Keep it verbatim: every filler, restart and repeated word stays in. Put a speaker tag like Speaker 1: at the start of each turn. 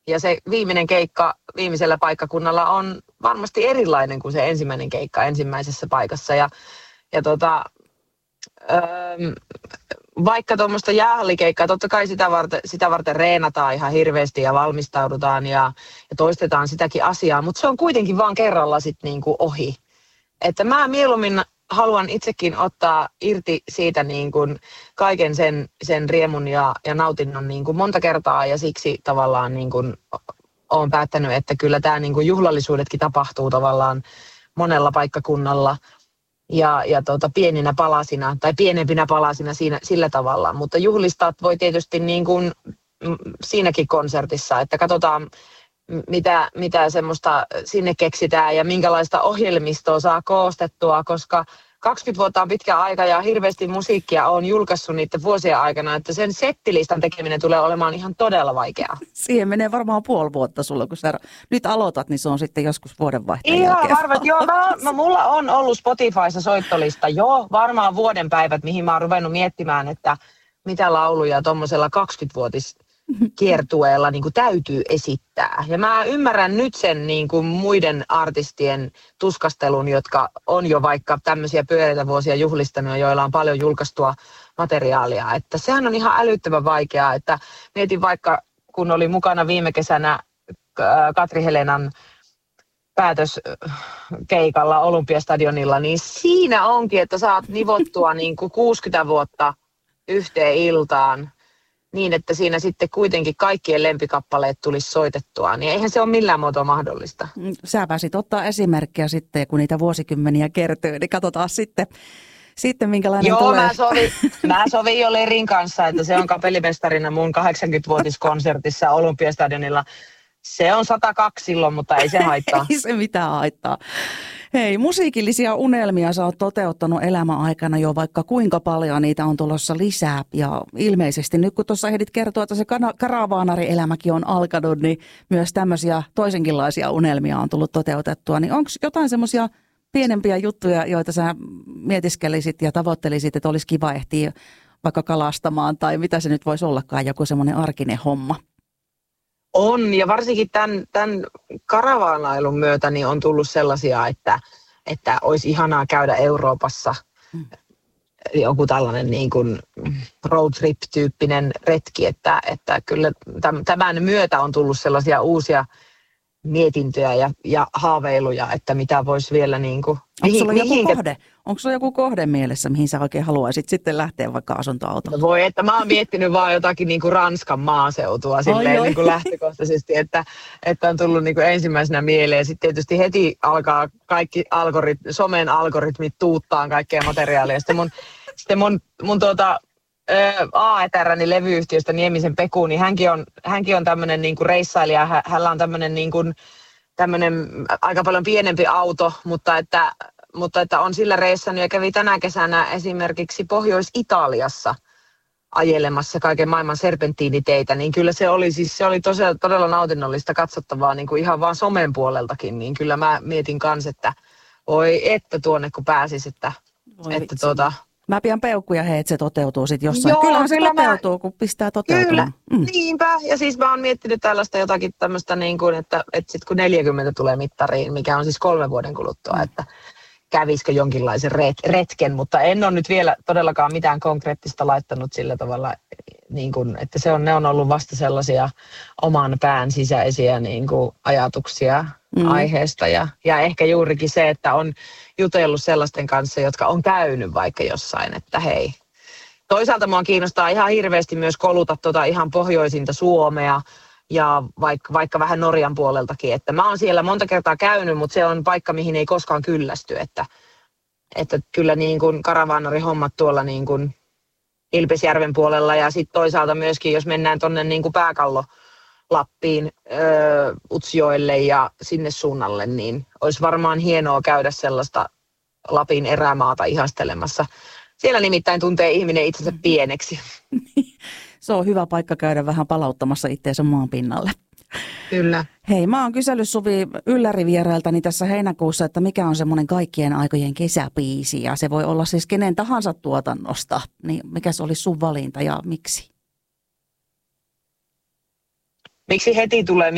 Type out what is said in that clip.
Speaker 1: Ja se viimeinen keikka viimeisellä paikkakunnalla on varmasti erilainen kuin se ensimmäinen keikka ensimmäisessä paikassa. Ja, ja tota, öö, vaikka tuommoista jäähallikeikkaa, totta kai sitä varten, sitä varten reenataan ihan hirveästi ja valmistaudutaan ja, ja toistetaan sitäkin asiaa, mutta se on kuitenkin vaan kerralla sitten niinku ohi. Että mä mieluummin haluan itsekin ottaa irti siitä niin kuin kaiken sen, sen riemun ja, ja nautinnon niin kuin monta kertaa ja siksi tavallaan niin kuin olen päättänyt, että kyllä tämä niin kuin juhlallisuudetkin tapahtuu tavallaan monella paikkakunnalla ja, ja tota, pieninä palasina tai pienempinä palasina siinä, sillä tavalla, mutta juhlistaa voi tietysti niin kuin siinäkin konsertissa, että katsotaan mitä, mitä semmoista sinne keksitään ja minkälaista ohjelmistoa saa koostettua, koska kaksikymmentä vuotta on pitkä aika ja hirveästi musiikkia on julkaissut niiden vuosien aikana, että sen settilistan tekeminen tulee olemaan ihan todella vaikeaa.
Speaker 2: Siihen menee varmaan puoli vuotta sulla, kun sä nyt aloitat, niin se on sitten joskus vuodenvaihteen
Speaker 1: ihan
Speaker 2: jälkeen.
Speaker 1: Varmaan, joo, mä, mä, mulla on ollut Spotifyssa soittolista jo varmaan vuoden päivät, mihin mä oon ruvennut miettimään, että mitä lauluja tuommoisella kaksikymmenvuotis kiertueella niin kuin täytyy esittää. Ja mä ymmärrän nyt sen niin kuin muiden artistien tuskastelun, jotka on jo vaikka tämmöisiä pyöreitä vuosia juhlistanut, joilla on paljon julkaistua materiaalia. Että sehän on ihan älyttömän vaikeaa. Että mietin vaikka, kun oli mukana viime kesänä Katri Helenan päätöskeikalla Olympiastadionilla, niin siinä onkin, että saat nivottua niin kuin kuusikymmentä vuotta yhteen iltaan. Niin, että siinä sitten kuitenkin kaikkien lempikappaleet tulisi soitettua, niin eihän se ole millään muotoa mahdollista.
Speaker 2: Sä pääsit ottaa esimerkkejä sitten, kun niitä vuosikymmeniä kertyy, niin katsotaan sitten, sitten minkälainen
Speaker 1: Joo,
Speaker 2: tulee.
Speaker 1: Joo, mä sovin, mä sovin jo Lerin kanssa, että se on kapellimestarina mun kahdeksankymmenvuotiskonsertissa Olympiastadionilla. Se on sata kaksi silloin, mutta ei se haittaa.
Speaker 2: Ei se mitään haittaa. Hei, musiikillisia unelmia sä oot toteuttanut elämän aikana jo vaikka kuinka paljon, niitä on tulossa lisää. Ja ilmeisesti nyt kun tuossa ehdit kertoa, että se karavaanarielämäkin on alkanut, niin myös tämmöisiä toisenkinlaisia unelmia on tullut toteutettua. Niin onko jotain semmoisia pienempiä juttuja, joita sä mietiskelisit ja tavoittelisit, että olisi kiva ehtiä vaikka kalastamaan tai mitä se nyt voisi ollakaan, joku semmoinen arkinen homma?
Speaker 1: On, ja varsinkin tämän, tämän karavaanailun myötä niin on tullut sellaisia, että, että olisi ihanaa käydä Euroopassa mm. joku tällainen niin kuin road trip-tyyppinen retki, että, että kyllä tämän myötä on tullut sellaisia uusia mietintöjä ja, ja haaveiluja, että mitä voisi vielä niin kuin...
Speaker 2: Onko sulla joku kohde? Onko sulla joku kohde mielessä, mihin sä oikein haluaisit sitten lähteä vaikka asuntoautoon?
Speaker 1: No voi, että mä oon miettinyt vaan jotakin niin kuin Ranskan maaseutua silleen niin kuin lähtökohtaisesti, että, että on tullut niin kuin ensimmäisenä mieleen. Sitten tietysti heti alkaa kaikki algorit, somen algoritmit tuuttaa kaikkea materiaalia. Sitten mun, sitten mun, mun tuota, A E T R, niin levyyhtiöstä Niemisen Peku, niin hänkin on, hänkin on tämmöinen niin kuin reissailija. Hänellä on tämmöinen niin kuin, tämmöinen aika paljon pienempi auto, mutta että, mutta että on sillä reissannut ja kävi tänä kesänä esimerkiksi Pohjois-Italiassa ajelemassa kaiken maailman serpentiiniteitä, niin kyllä se oli, siis se oli tosiaan, todella nautinnollista katsottavaa niin kuin ihan vaan somen puoleltakin, niin kyllä mä mietin kans, että voi että tuonne kun pääsis, että, että tuota...
Speaker 2: Mä pian peukkuja, hei, että se toteutuu sitten jossain.
Speaker 1: Joo,
Speaker 2: Kyllähän se
Speaker 1: kyllä
Speaker 2: toteutuu,
Speaker 1: mä...
Speaker 2: kun pistää toteutumaan.
Speaker 1: Kyllä,
Speaker 2: mm.
Speaker 1: niinpä. Ja siis mä oon miettinyt tällaista jotakin tämmöistä, niin kuin, että, että sitten kun neljäkymmentä tulee mittariin, mikä on siis kolmen vuoden kuluttua, mm. että kävisikö jonkinlaisen ret- retken, mutta en ole nyt vielä todellakaan mitään konkreettista laittanut sillä tavalla, niin kuin, että se on, ne on ollut vasta sellaisia oman pään sisäisiä niin kuin ajatuksia mm. aiheesta. Ja, ja ehkä juurikin se, että on jutellut sellaisten kanssa, jotka on käynyt vaikka jossain, että hei. Toisaalta mua kiinnostaa ihan hirveästi myös koluta tuota ihan pohjoisinta Suomea ja vaikka, vaikka vähän Norjan puoleltakin. Että mä oon siellä monta kertaa käynyt, mutta se on paikka, mihin ei koskaan kyllästy. Että, että kyllä niin kuin karavaanarihommat tuolla niin kuin Ilpesjärven puolella ja sitten toisaalta myöskin, jos mennään tuonne niin kuin Pääkallo Lappiin, öö, Utsjoelle ja sinne suunnalle, niin olisi varmaan hienoa käydä sellaista Lapin erämaata ihastelemassa. Siellä nimittäin tuntee ihminen itsensä pieneksi.
Speaker 2: Se on hyvä paikka käydä vähän palauttamassa itseensä maan pinnalle.
Speaker 1: Kyllä.
Speaker 2: Hei, mä oon kysellyt Suvi Ylläri-vierailtani tässä heinäkuussa, että mikä on semmoinen kaikkien aikojen kesäbiisi. Ja se voi olla siis kenen tahansa tuotannosta. Niin mikä se olisi sun valinta ja miksi?
Speaker 1: Miksi heti tulee